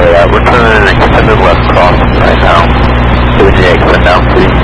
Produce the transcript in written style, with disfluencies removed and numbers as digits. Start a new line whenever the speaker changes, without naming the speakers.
we're turning an extended left crossing right now. Giving you extend down, please.